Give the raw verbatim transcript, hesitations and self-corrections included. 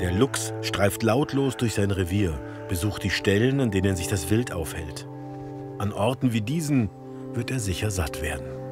Der Luchs streift lautlos durch sein Revier, besucht die Stellen, an denen sich das Wild aufhält. An Orten wie diesen wird er sicher satt werden.